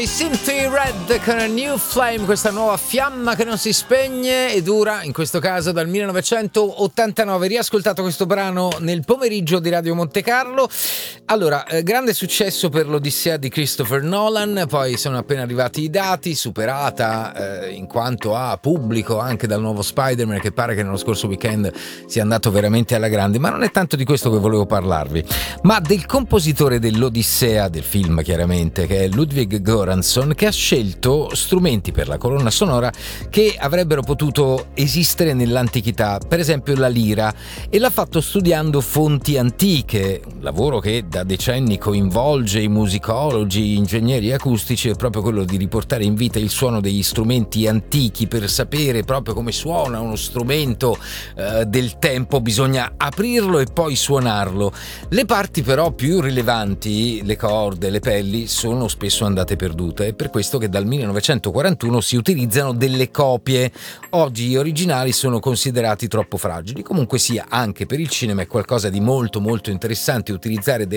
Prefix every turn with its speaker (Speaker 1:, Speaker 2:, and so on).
Speaker 1: Simply Red con a New Flame, questa nuova fiamma che non si spegne e dura, in questo caso dal 1989. Riascoltato questo brano nel pomeriggio di Radio Monte Carlo. Allora, grande successo per l'Odissea di Christopher Nolan, poi sono appena arrivati i dati, superata in quanto a pubblico anche dal nuovo Spider-Man, che pare che nello scorso weekend sia andato veramente alla grande, ma non è tanto di questo che volevo parlarvi, ma del compositore dell'Odissea, del film chiaramente, che è Ludwig Göransson, che ha scelto strumenti per la colonna sonora che avrebbero potuto esistere nell'antichità, per esempio la lira, e l'ha fatto studiando fonti antiche, un lavoro che da decenni coinvolge i musicologi, gli ingegneri acustici, è proprio quello di riportare in vita il suono degli strumenti antichi. Per sapere proprio come suona uno strumento del tempo bisogna aprirlo e poi suonarlo. Le parti però più rilevanti, le corde, le pelli, sono spesso andate perdute. È per questo che dal 1941 si utilizzano delle copie. Oggi gli originali sono considerati troppo fragili. Comunque sia, anche per il cinema è qualcosa di molto molto interessante utilizzare